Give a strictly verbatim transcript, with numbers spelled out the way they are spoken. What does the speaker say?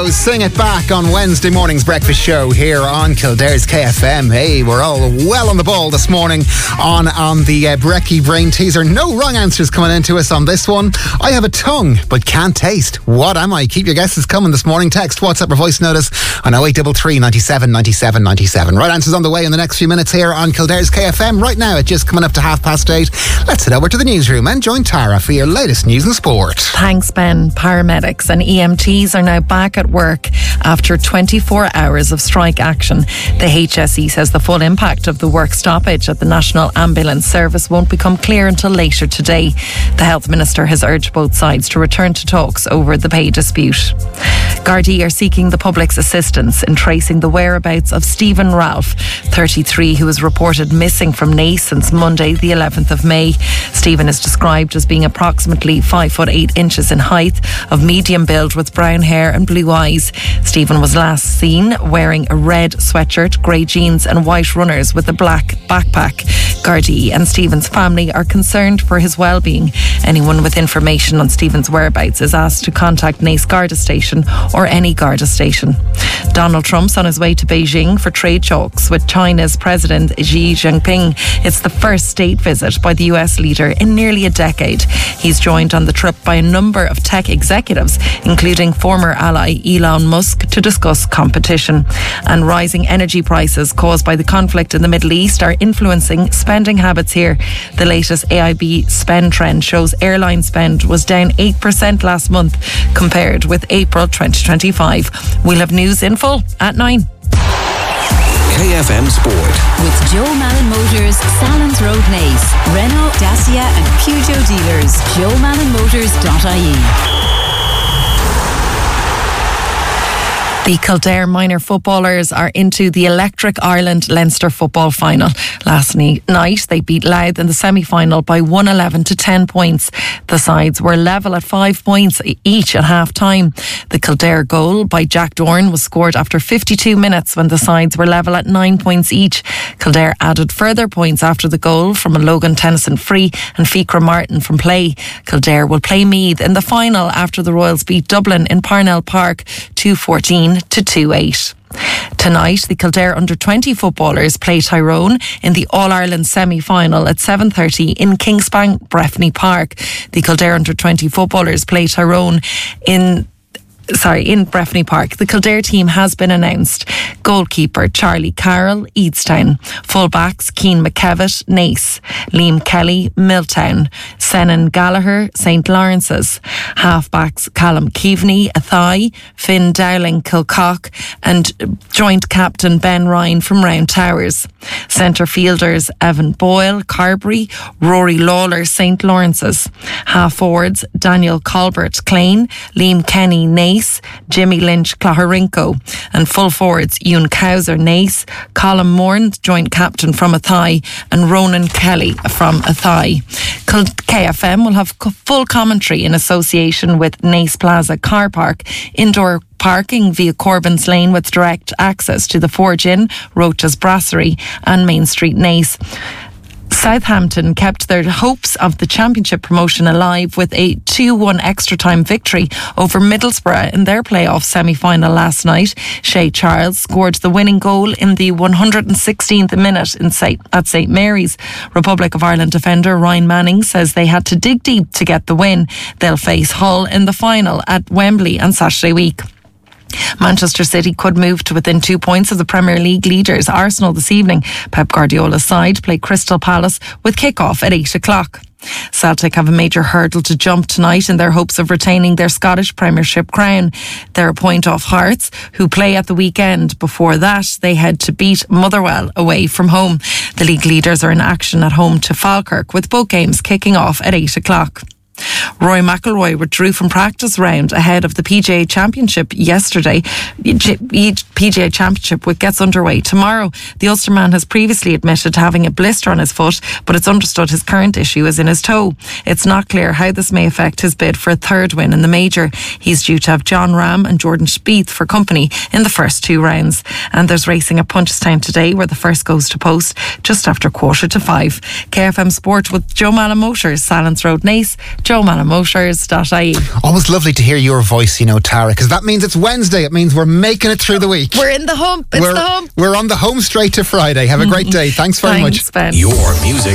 Sing it back on Wednesday morning's breakfast show here on Kildare's K F M. Hey, we're all well on the ball this morning on, on the uh, Brekkie Brain Teaser. No wrong answers coming into us on this one. I have a tongue but can't taste. What am I? Keep your guesses coming this morning. Text, WhatsApp or voice notice on oh eight three three, nine seven, nine seven nine seven. Right answers on the way in the next few minutes here on Kildare's K F M. Right now, it's just coming up to half past eight. Let's head over to the newsroom and join Tara for your latest news and sport. Thanks, Ben. Paramedics and E M Ts are now back at work after twenty-four hours of strike action. The H S E says the full impact of the work stoppage at the National Ambulance Service won't become clear until later today. The Health Minister has urged both sides to return to talks over the pay dispute. Gardaí are seeking the public's assistance in tracing the whereabouts of Stephen Ralph, thirty-three, who was reported missing from Naas since Monday, the eleventh of May. Stephen is described as being approximately five foot eight inches in height, of medium build with brown hair and blue eyes. Stephen was last seen wearing a red sweatshirt, grey jeans and white runners with a black backpack. Gardaí and Stephen's family are concerned for his well-being. Anyone with information on Stephen's whereabouts is asked to contact Naas Garda Station or any Garda station. Donald Trump's on his way to Beijing for trade talks with China's President Xi Jinping. It's the first state visit by the U S leader in nearly a decade. He's joined on the trip by a number of tech executives, including former ally Elon Musk, to discuss competition. And rising energy prices caused by the conflict in the Middle East are influencing spending habits here. The latest A I B spend trend shows airline spend was down eight percent last month compared with April twenty twenty-five. We'll have news in full at nine. K F M Sport. With Joe Malin Motors, Salins Road, Naas, Renault, Dacia and Peugeot dealers. joe malin motors dot I E. The Kildare minor footballers are into the Electric Ireland Leinster football final. Last night they beat Louth in the semi-final by one eleven to ten points. The sides were level at five points each at half-time. The Kildare goal by Jack Dorn was scored after fifty-two minutes when the sides were level at nine points each. Kildare added further points after the goal from a Logan Tennyson free and Fikra Martin from play. Kildare will play Meath in the final after the Royals beat Dublin in Parnell Park two fourteen to two eight. Tonight, the Kildare under twenty footballers play Tyrone in the All-Ireland semi-final at seven thirty in Kingsbank, Breffni Park. The Kildare under twenty footballers play Tyrone in Sorry, in Breffni Park. The Kildare team has been announced. Goalkeeper Charlie Carroll, Eadstown. Fullbacks Cian McKevitt, Naas. Liam Kelly, Milltown. Senan Gallagher, Saint Lawrence's. Halfbacks Callum Keaveney, Athy. Finn Dowling, Kilcock. And joint captain Ben Ryan from Round Towers. Centre fielders Evan Boyle, Carberry. Rory Lawler, Saint Lawrence's. Half forwards Daniel Colbert, Clane. Liam Kenny, Naas. Jimmy Lynch, Claharinko. And full forwards Ewan Cowser, Naas. Colin Moran, joint captain from Athy. And Ronan Kelly from Athy. K F M will have full commentary in association with Naas Plaza Car Park. Indoor parking via Corbyn's Lane with direct access to the Forge Inn, Rocha's Brasserie and Main Street, Naas. Southampton kept their hopes of the championship promotion alive with a two one extra time victory over Middlesbrough in their playoff semi-final last night. Shay Charles scored the winning goal in the one hundred sixteenth minute in Saint, at St Mary's. Republic of Ireland defender Ryan Manning says they had to dig deep to get the win. They'll face Hull in the final at Wembley on Saturday week. Manchester City could move to within two points of the Premier League leaders Arsenal this evening. Pep Guardiola's side play Crystal Palace with kick-off at eight o'clock. Celtic have a major hurdle to jump tonight in their hopes of retaining their Scottish Premiership crown. They're a point off Hearts, who play at the weekend. Before that, they head to beat Motherwell away from home. The league leaders are in action at home to Falkirk, with both games kicking off at eight o'clock. Rory McIlroy withdrew from practice round ahead of the P G A Championship yesterday. P G A Championship gets underway tomorrow. The Ulsterman has previously admitted to having a blister on his foot, but it's understood his current issue is in his toe. It's not clear how this may affect his bid for a third win in the major. He's due to have John Ram and Jordan Spieth for company in the first two rounds. And there's racing at Punchestown today, where the first goes to post just after quarter to five. K F M Sport with Joe Malin Motors, Salins Road, Naas. joe malin motors dot I E. Always lovely to hear your voice, you know, Tara, because that means it's Wednesday. It means we're making it through the week. We're in the hump. It's we're, the hump. We're on the home straight to Friday. Have a great day. Thanks very Thanks, much. Ben. Your music